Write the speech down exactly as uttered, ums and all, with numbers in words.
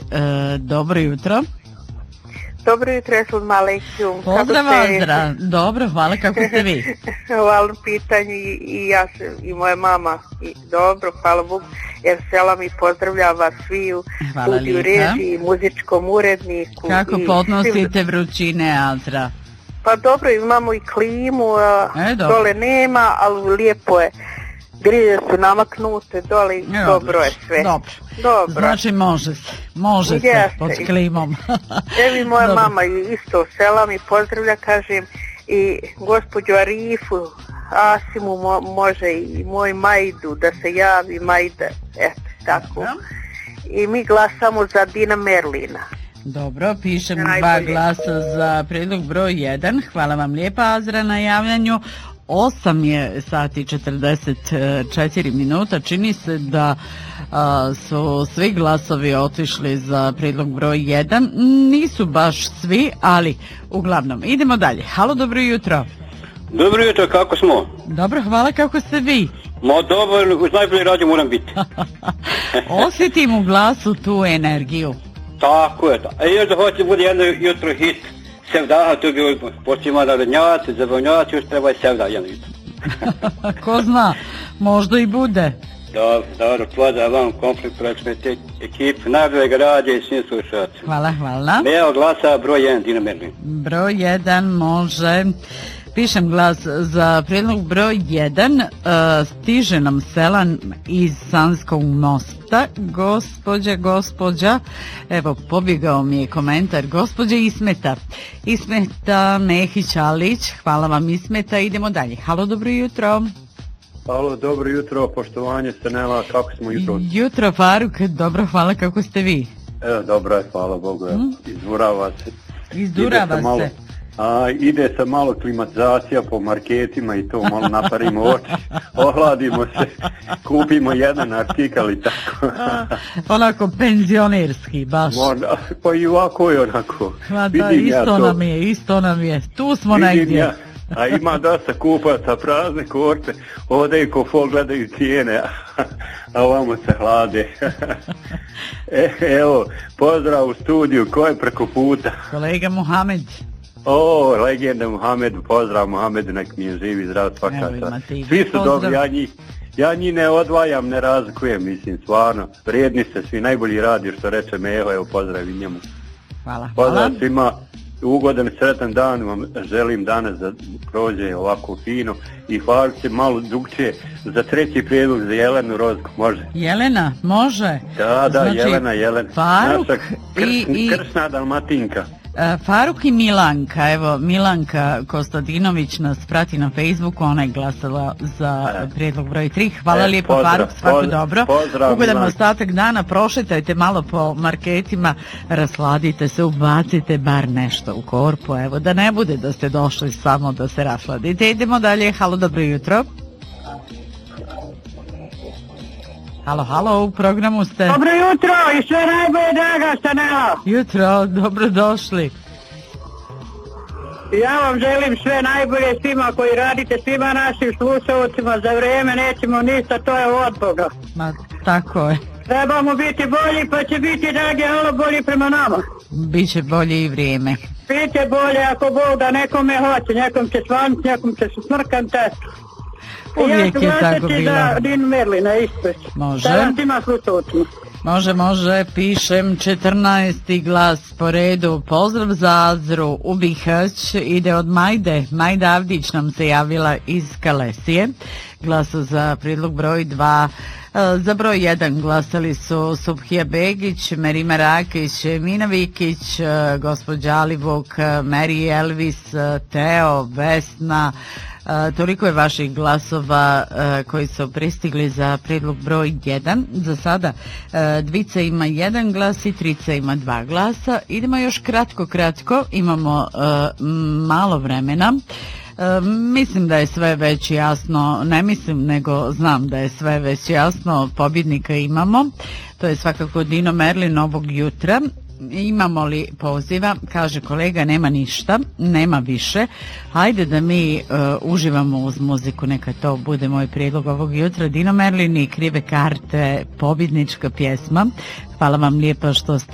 e, dobro jutro. Dobro jutro, Eslam alejkum. Pozdrav, Azdra. Dobro, hvala, kako ste vi? Hvala pitanju i, i ja se, i moja mama. I, dobro, hvala Bogu. Jer sela mi pozdravlja vas svi u studiju režiji, muzičkom uredniku. Kako i podnosite svim... vrućine, Azdra? Pa dobro, imamo i klimu, a e, dole nema, ali lijepo je. Grije su namaknute dole i e, dobro je sve. Dobro. Dobro. Znači može se, može Jeste. se pod klimom. Evi moja dobro. mama isto sela mi pozdravlja, kažem, i gospođu Arifu, Asimu mo, može i moj Majdu da se javi, Majda, eto, tako. Dobro. I mi glasamo za Dina Merlina. Dobro, pišem Najbolje. dva glasa za predlog broj jedan. Hvala vam lijepa, Azra, na javljanju. osam je sati četrdeset četiri minuta. Čini se da a, su svi glasovi otišli za predlog broj jedan. Nisu baš svi, ali uglavnom. Idemo dalje. Halo, dobro jutro. Dobro jutro, kako smo? Dobro, hvala, kako ste vi? Ma dobro, uz najbolji radio moram biti. Osjetim u glasu tu energiju. Tako je. A još da hoće bude jedno jutro hit Sevdaha, tu bi počima narodnjaci, zabavnjaci, još treba i Sevda jedno jutro. Ko zna, možda i bude. Dobro, dobro, pozdrav vam, komplet pročmete ekipu, najboljeg radija i svim slušalcima. Hvala, hvala. Evo glasa broj jedan, Dina Merlin. Broj jedan može... Pišem glas za prijedlog broj jedan. Uh, stiže nam Selan iz Sanskog mosta. Gospođa, gospođa, evo pobjegao mi je komentar. Gospođa Ismeta. Ismeta Mehić-Alić. Hvala vam, Ismeta. Idemo dalje. Halo, dobro jutro. Halo, dobro jutro, poštovanje Stanela, kako smo jutro? Jutro, Faruk, dobro, hvala, kako ste vi? Evo, dobro je, hvala Bogu, hmm? Izdurava se. Izdurava se. Malo, a, ide se malo klimatizacija po marketima i to malo naparimo oči, ohladimo se, kupimo jedan artikal i tako. A, onako penzionerski, baš. Možda, pa i ovako i onako. Ma da, isto ja nam je, isto nam je, tu smo vidim negdje. Ja. A ima dosta kupaca, prazne korte, ovdje i ko fol gledaju cijene, a ovamo se hlade. e, evo, pozdrav u studiju, ko je preko puta? Kolega Muhamed. O, legenda Muhamed, pozdrav Muhamed, nek mi je živi, zdrav svaka. Svi su dobri, ja njih, ja njih ne odvajam, ne razlikujem, mislim, stvarno, vrijedni ste, svi najbolji radi, što reče Meho, evo, pozdrav i njemu. Hvala, pozdrav hvala. Svima. Ugodan sretan dan vam želim danas da prođe ovako fino i hvala se malo drugčije za treći prijedlog za Jelenu Rozgu, može? Jelena, može? Da, da, znači, Jelena, Jelena. Faruk naša krs, i, i... krsna Dalmatinka. Uh, Faruk i Milanka, evo Milanka Kostadinović nas prati na Facebooku, ona je glasala za e. prijedlog broj tri. Hvala e, lijepo pozdrav, Faruk, svako pozdrav, dobro. Pozdrav, Ugodan Milanka. ostatak dana, prošetajte malo po marketima, rasladite se, ubacite bar nešto u korpu, evo da ne bude da ste došli samo da se rasladite. Idemo dalje, halo, dobro jutro. Halo, halo, u programu ste. Dobro jutro i sve najbolje, draga Stanela. Jutro, dobrodošli. Ja vam želim sve najbolje svima koji radite, svima našim slušalcima, za vrijeme nećemo ništa, to je od Boga. Ma, tako je. Trebamo biti bolji, pa će biti, dragi, halo, bolji prema nama. Biće bolje i vrijeme. Biće bolje ako Bog da nekome hoće, nekom će svaniti, nekom će se smrkam testu. Uvijek ja je tako bilo. Ja ću za Dinu Merlina ispred. Može. Salam tima slušalcima. Može, može, pišem četrnaesti glas po redu. Pozdrav za Azru u Bihać, ide od Majde. Majda Avdić nam se javila iz Kalesije. Glasa za prijedlog broj dva. Za broj jedan glasali su Subhija Begić, Merima Rakić, Mina Vikić, gospođa Alivuk, Mary Elvis, Teo, Vesna. Uh, toliko je vaših glasova uh, koji su pristigli za prijedlog broj jedan. Za sada uh, Dvica ima jedan glas i Trica ima dva glasa. Idemo još kratko, kratko. Imamo uh, malo vremena. Uh, mislim da je sve već jasno, ne mislim nego znam da je sve već jasno, pobjednika imamo. To je svakako Dino Merlin ovog jutra. Imamo li poziva? Kaže kolega, nema ništa, nema više. Hajde da mi uh, uživamo uz muziku, neka to bude moj prijedlog ovog jutra. Dino Merlin i Krive karte, pobjednička pjesma. Hvala vam lijepa što ste